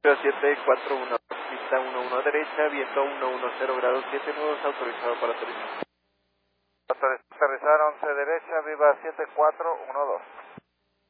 741, pista 11 derecha, viento 110 grados 7 nudos, autorizado para aterrizar. Aterrizar 11 derecha, viva 7412.